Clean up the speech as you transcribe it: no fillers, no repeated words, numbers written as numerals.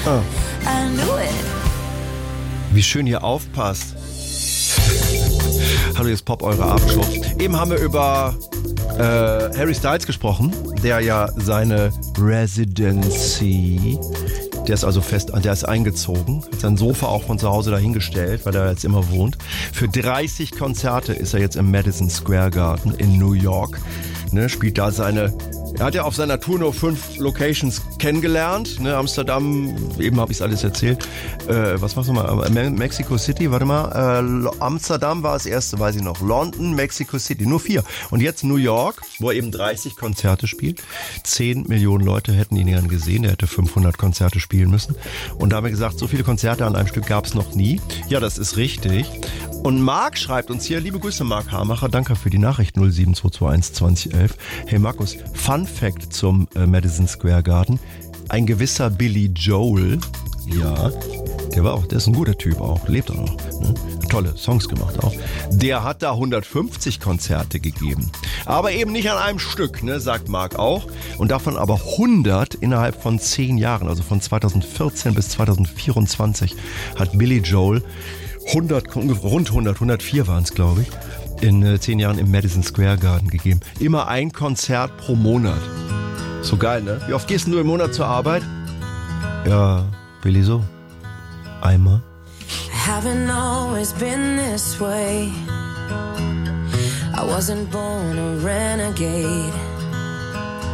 I knew it. Wie schön ihr aufpasst. Hallo, jetzt Pop, eure Abendshow. Eben haben wir über Harry Styles gesprochen, der ja seine Residency, der ist also der ist eingezogen, hat sein Sofa auch von zu Hause dahingestellt, weil er jetzt immer wohnt. Für 30 Konzerte ist er jetzt im Madison Square Garden in New York. Ne, spielt da er hat ja auf seiner Tour nur 5 Locations kennengelernt. Ne, Amsterdam, eben habe ich es alles erzählt. Was war's nochmal? Mexico City, warte mal. Amsterdam war das erste, weiß ich noch. London, Mexico City, nur 4. Und jetzt New York, wo er eben 30 Konzerte spielt. 10 Millionen Leute hätten ihn gern gesehen. Er hätte 500 Konzerte spielen müssen. Und da haben wir gesagt, so viele Konzerte an einem Stück gab es noch nie. Ja, das ist richtig. Und Marc schreibt uns hier, liebe Grüße Marc Hamacher, danke für die Nachricht 07221 2011. Hey Markus, Fun Fact zum Madison Square Garden. Ein gewisser Billy Joel, ja, der ist ein guter Typ auch, lebt auch noch, ne? Tolle Songs gemacht auch. Der hat da 150 Konzerte gegeben. Aber eben nicht an einem Stück, ne, sagt Marc auch. Und davon aber 100 innerhalb von 10 Jahren, also von 2014 bis 2024 hat Billy Joel rund 104 waren es, glaube ich, in 10 Jahren im Madison Square Garden gegeben. Immer ein Konzert pro Monat. So geil, ne? Wie oft gehst du im Monat zur Arbeit? Ja, Billy, so. Einmal. I haven't always been this way. I wasn't born a renegade.